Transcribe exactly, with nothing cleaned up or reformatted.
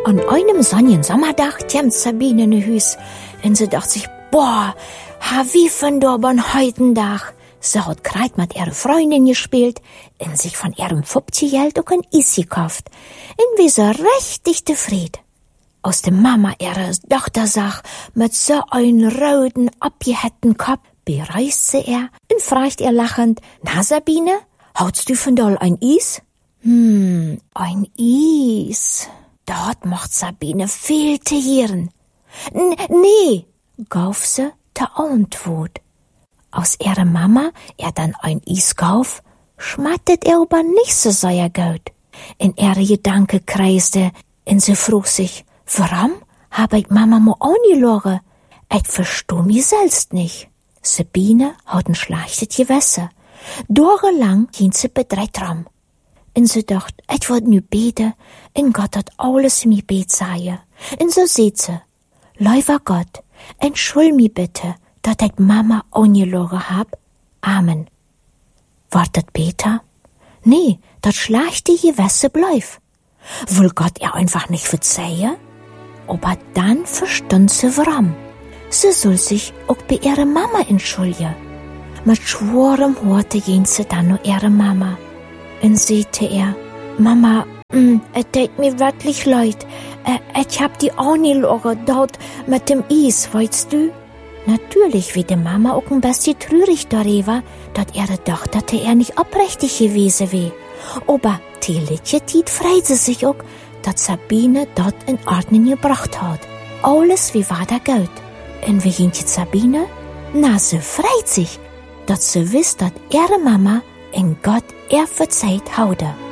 An einem sonnigen Sommerdach kämt Sabine in ihr Hüs und sie dacht sich, boah, ha wie von da beim heutigen Tag. Sie hat grad mit ihrer Freundin gespielt und sich von ihrem fünfzig auch ein Eis gekauft. Und wie sie richtig zufrieden. Aus der Mama ihrer Tochter sag, mit so einem roten, abgehätten Kopf, bereist sie er und fragt ihr lachend, na Sabine, hautst du von doll ein Eis? Hm, ein Eis. Dort macht Sabine viel zu hören. N- nee, gauf sie zur Antwort. Aus ihrer Mama er dann ein Eis gauf, schmattet er aber nicht so sehr gut. In ihre Gedanken kreiste, und sie frug sich, warum hab ich Mama mo angelagen? Ich versteh mich selbst nicht. Sabine hat ein schlechtes Gewässer. Tagelang ging sie bedreht rum. Und sie dacht, ich wollt nu beten, und Gott hat alles in mir bet sagen. Und so sieht sie, lieber Gott, entschuld mich bitte, dat ich Mama angelagen hab. Amen. Wartet Peter? Nee, dat schlechte Gewässer bleif. Will Gott ihr einfach nicht verzeihen? Aber dann verstund sie warum. Sie soll sich auch bei ihrer Mama entschuldigen. Mit schwerem Worte ging sie dann nur ihre Mama. Und sagte er, Mama, mm, es tut mir wirklich leid. Äh, ich hab die angelagen dort mit dem Eis, weißt du? Natürlich wird die Mama auch ein bisschen traurig darüber, dass ihre Tochter er nicht aufrichtig gewesen wäre. Aber die letzte Zeit freut sie sich auch, dass Sabine dort in Ordnung gebracht hat. Alles wie war da gut. Und wie ging jetzt Sabine? Na, sie freut sich, dass sie wisst, dass ihre Mama in Gott er verzeiht haude.